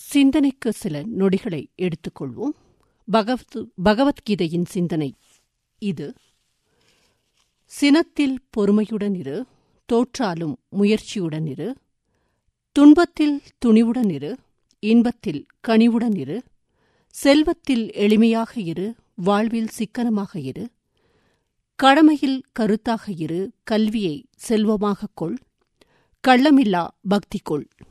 சிந்தனைக்கு சில நொடிகளை எடுத்துக்கொள்வோம். பகவத்கீதையின் சிந்தனை இது: சினத்தில் பொறுமையுடன் இரு, தோற்றாலும் முயற்சியுடன் இரு, துன்பத்தில் துணிவுடன் இரு, இன்பத்தில் கனிவுடன் இரு, செல்வத்தில் எளிமையாக இரு, வாழ்வில் சிக்கனமாக இரு, கடமையில் கருத்தாக இரு, கல்வியை செல்வமாகக் கொள், கள்ளமில்லா பக்தி கொள்.